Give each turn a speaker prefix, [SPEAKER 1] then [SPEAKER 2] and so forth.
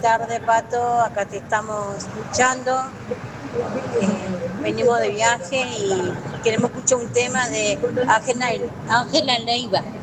[SPEAKER 1] tarde, Pato. Acá te estamos escuchando. Venimos de viaje y queremos escuchar un tema de Ángela Leiva.